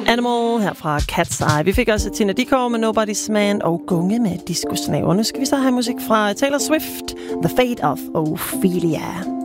Animal her fra Cat's Eye. Vi fik også Tina Dickow med Nobody's Man og Gunge med Disco Snaver. Nu skal vi så have musik fra Taylor Swift, The Fate of Ophelia.